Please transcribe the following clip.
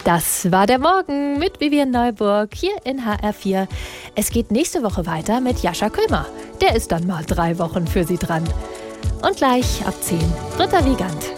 Das war der Morgen mit Vivian Neuburg hier in HR4. Es geht nächste Woche weiter mit Jascha Kömer. Der ist dann mal 3 Wochen für Sie dran. Und gleich ab 10 Britta Wiegand.